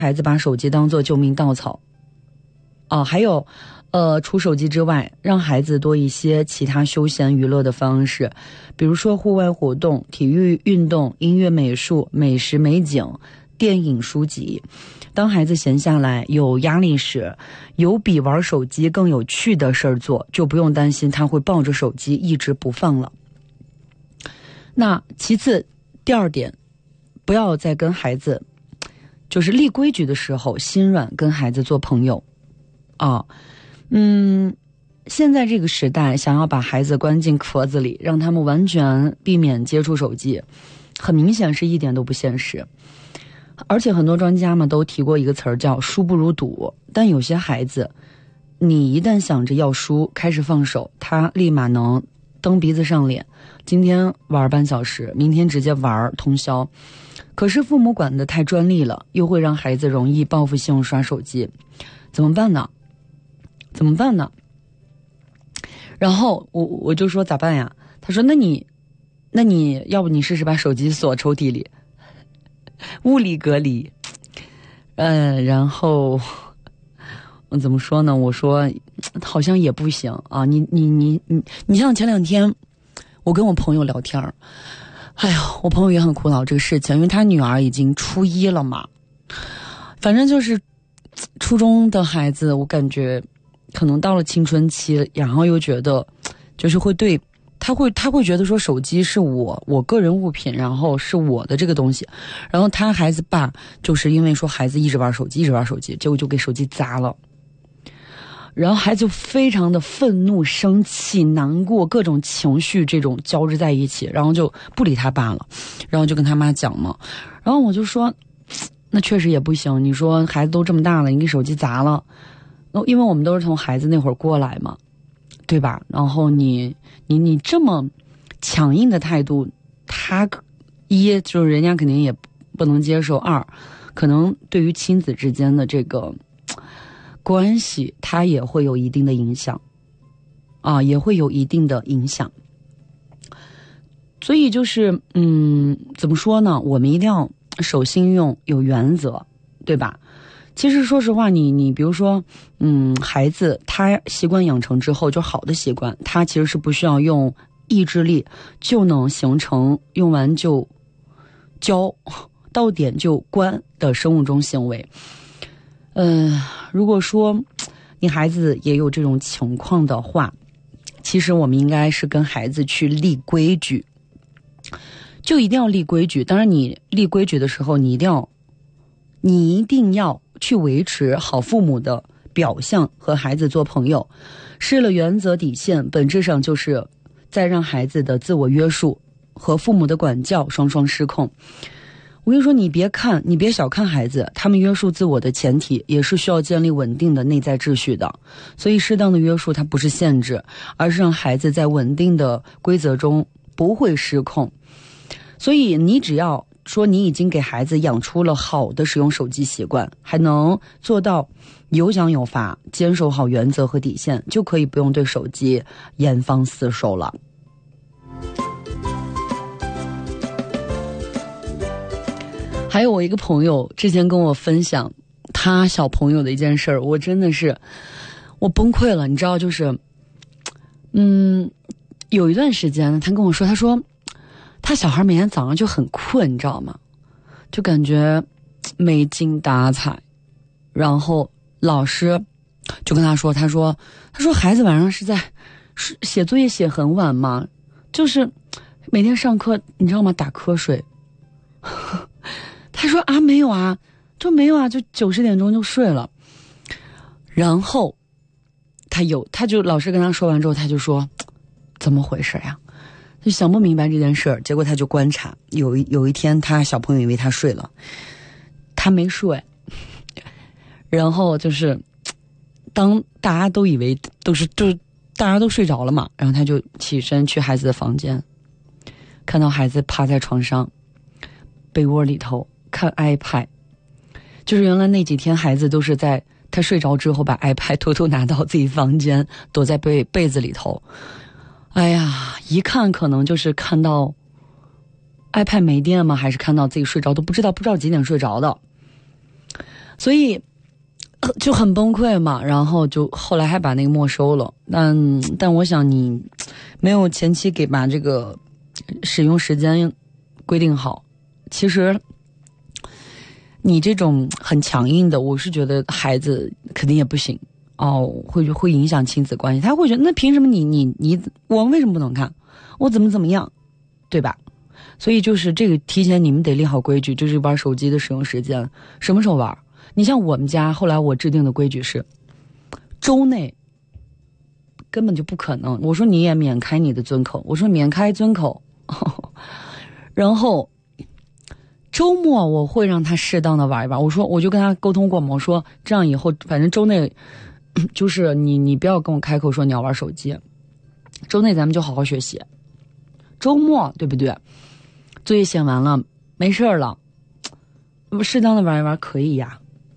孩子把手机当作救命稻草。还有除手机之外，让孩子多一些其他休闲娱乐的方式，比如说户外活动、体育运动、音乐美术、美食美景、电影书籍。当孩子闲下来有压力时，有比玩手机更有趣的事儿做，就不用担心他会抱着手机一直不放了。那其次，第二点，不要再跟孩子就是立规矩的时候心软跟孩子做朋友现在这个时代想要把孩子关进壳子里，让他们完全避免接触手机，很明显是一点都不现实。而且很多专家们都提过一个词儿叫输不如赌，但有些孩子你一旦想着要输，开始放手，他立马能蹬鼻子上脸，今天玩半小时，明天直接玩通宵。可是父母管得太专利了，又会让孩子容易报复性刷手机，怎么办呢？然后我就说咋办呀？他说那你要不你试试把手机锁抽屉里，物理隔离。然后我怎么说呢？我说好像也不行啊。你像前2天我跟我朋友聊天，我朋友也很苦恼这个事情，因为他女儿已经初1了嘛。反正就是初中的孩子，我感觉可能到了青春期，然后又觉得就是会对他会觉得说手机是我个人物品，然后是我的这个东西。然后他孩子爸就是因为说孩子一直玩手机，结果就给手机砸了。然后孩子就非常的愤怒、生气、难过，各种情绪这种交织在一起，然后就不理他爸了，然后就跟他妈讲嘛。然后我就说那确实也不行，你说孩子都这么大了，你给手机砸了，因为我们都是从孩子那会儿过来嘛，对吧？然后你这么强硬的态度，他一就是人家肯定也不能接受，二可能对于亲子之间的这个关系，它也会有一定的影响所以就是怎么说呢？我们一定要守信用，有原则，对吧？其实说实话，你比如说孩子他习惯养成之后，就好的习惯，他其实是不需要用意志力就能形成用完就教到点就关的生物钟行为。如果说你孩子也有这种情况的话，其实我们应该是跟孩子去立规矩，就一定要立规矩。当然你立规矩的时候，你一定要去维持好父母的表象，和孩子做朋友。失了原则底线，本质上就是在让孩子的自我约束和父母的管教双双失控。我跟你说，你别小看孩子，他们约束自我的前提也是需要建立稳定的内在秩序的。所以适当的约束它不是限制，而是让孩子在稳定的规则中不会失控。所以你只要说你已经给孩子养出了好的使用手机习惯，还能做到有奖有罚，坚守好原则和底线，就可以不用对手机严防死守了。还有我一个朋友之前跟我分享他小朋友的一件事儿，我真的是我崩溃了，你知道，就是有一段时间他跟我说，他说他小孩每天早上就很困，你知道吗？就感觉没精打采，然后老师就跟他说，他说孩子晚上是在写作业写很晚嘛，就是每天上课你知道吗，打瞌睡。他说没有啊，就9、10点钟就睡了。然后他就老师跟他说完之后，他就说怎么回事呀？就想不明白这件事儿。结果他就观察，有一天他小朋友以为他睡了，他没睡。然后就是当大家都以为就是大家都睡着了嘛，然后他就起身去孩子的房间，看到孩子趴在床上被窝里头看 iPad。 就是原来那几天孩子都是在他睡着之后把 iPad 偷偷拿到自己房间，躲在被子里头。哎呀，一看可能就是看到 iPad 没电吗，还是看到自己睡着，都不知道几点睡着的。 所以就很崩溃嘛，然后就后来还把那个没收了。但我想你没有前期给把这个使用时间规定好，其实你这种很强硬的，我是觉得孩子肯定也不行哦，会影响亲子关系。他会觉得那凭什么你我们为什么不能看？我怎么样，对吧？所以就是这个提前你们得立好规矩，就是玩手机的使用时间，什么时候玩？你像我们家后来我制定的规矩是，周内根本就不可能。我说你也免开你的尊口，我说免开尊口，然后周末我会让他适当的玩一玩。我就跟他沟通过嘛，我说这样以后反正周内就是你不要跟我开口说你要玩手机，周内咱们就好好学习，周末对不对？作业写完了没事了，适当的玩一玩可以呀。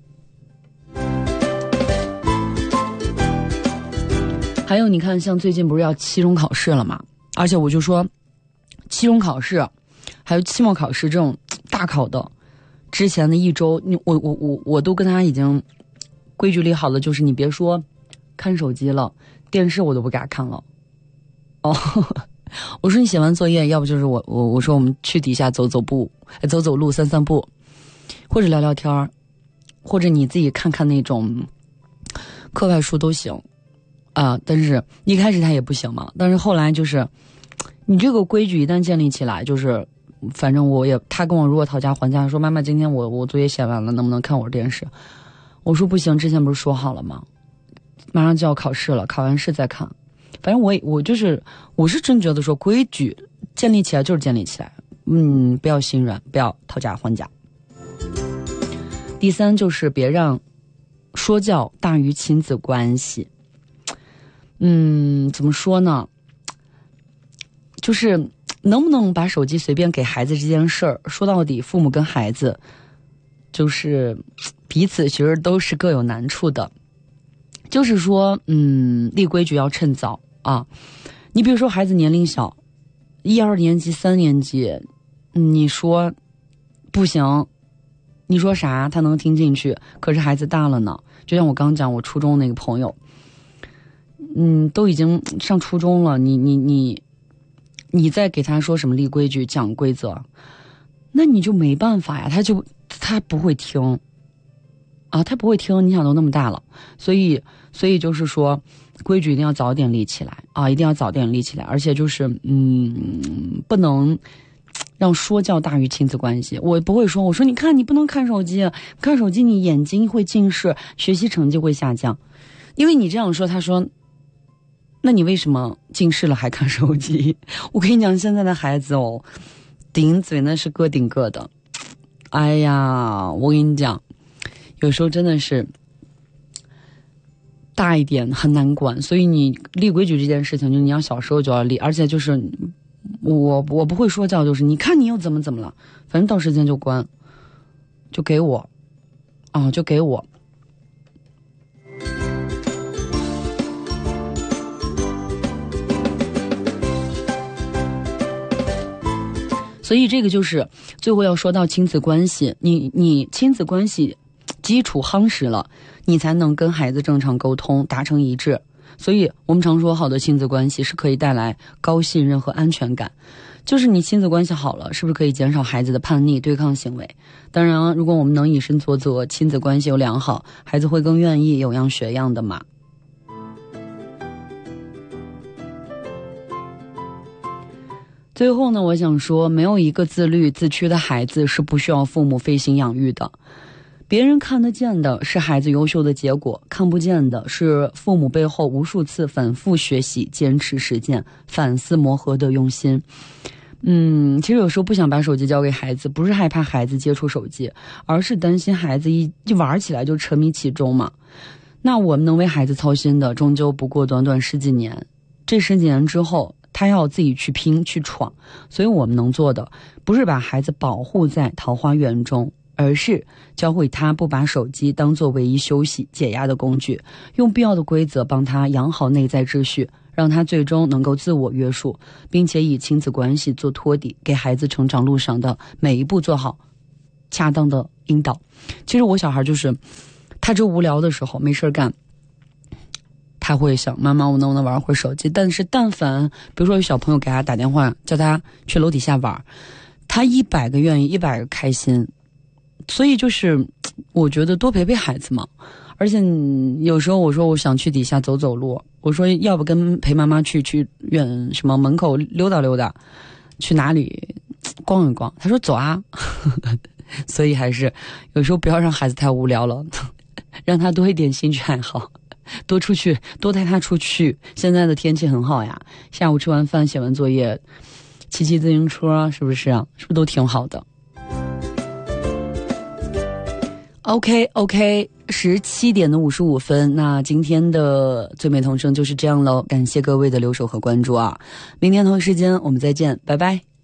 还有你看，像最近不是要期中考试了嘛，而且我就说期中考试还有期末考试这种大考的之前的一周，我都跟他已经规矩立好了，就是你别说看手机了，电视我都不给他看了。哦，我说你写完作业，要不就是我说我们去底下走走路散步，或者聊聊天，或者你自己看看那种课外书都行啊。但是一开始他也不行嘛，但是后来就是你这个规矩一旦建立起来，就是反正他跟我如果讨价还价说妈妈今天我作业写完了，能不能看会儿电视？我说不行，之前不是说好了吗？马上就要考试了，考完试再看。反正我是真觉得说规矩建立起来就是建立起来，不要心软，不要讨价还价。第三就是别让说教大于亲子关系。怎么说呢？就是能不能把手机随便给孩子这件事儿，说到底父母跟孩子就是彼此其实都是各有难处的。就是说立规矩要趁早啊。你比如说孩子年龄小，1、2年级、3年级，你说不行，你说啥他能听进去，可是孩子大了呢。就像我刚讲我初中那个朋友，都已经上初中了，你再给他说什么立规矩讲规则，那你就没办法呀，他不会听啊，他不会听，你想都那么大了。所以就是说规矩一定要早点立起来啊，一定要早点立起来。而且就是不能让说教大于亲子关系。我不会说，我说你看你不能看手机，看手机你眼睛会近视，学习成绩会下降。因为你这样说，他说那你为什么近视了还看手机？我跟你讲，现在的孩子顶嘴那是个顶个的。哎呀，我跟你讲，有时候真的是大一点很难管。所以你立规矩这件事情，就你要小时候就要立。而且就是我不会说教，就是你看你又怎么了，反正到时间就关，就给我就给我。所以这个就是最后要说到亲子关系，你亲子关系基础夯实了，你才能跟孩子正常沟通，达成一致。所以我们常说好的亲子关系是可以带来高信任和安全感。就是你亲子关系好了，是不是可以减少孩子的叛逆对抗行为？当然如果我们能以身作则，亲子关系又良好，孩子会更愿意有样学样的嘛。最后呢，我想说，没有一个自律自驱的孩子是不需要父母费心养育的。别人看得见的是孩子优秀的结果，看不见的是父母背后无数次反复学习、坚持实践、反思磨合的用心。其实有时候不想把手机交给孩子，不是害怕孩子接触手机，而是担心孩子一玩起来就沉迷其中嘛。那我们能为孩子操心的，终究不过短短10几年。这10几年之后，他要自己去拼去闯。所以我们能做的，不是把孩子保护在桃花源中，而是教会他不把手机当作唯一休息解压的工具，用必要的规则帮他养好内在秩序，让他最终能够自我约束，并且以亲子关系做托底，给孩子成长路上的每一步做好恰当的引导。其实我小孩就是他这无聊的时候没事干，他会想妈妈我能不能玩会儿手机，但是但凡比如说有小朋友给他打电话叫他去楼底下玩，他100个愿意100个开心。所以就是我觉得多陪陪孩子嘛。而且有时候我说我想去底下走走路，我说要不跟陪妈妈去院什么门口溜达溜达，去哪里逛一逛，他说走啊所以还是有时候不要让孩子太无聊了让他多一点兴趣爱好，多出去，多带他出去。现在的天气很好呀，下午吃完饭写完作业骑自行车，是不是啊？是不是都挺好的？OK， 17点的55分，那今天的最美童声就是这样喽，感谢各位的留守和关注啊！明天同一时间我们再见，拜拜。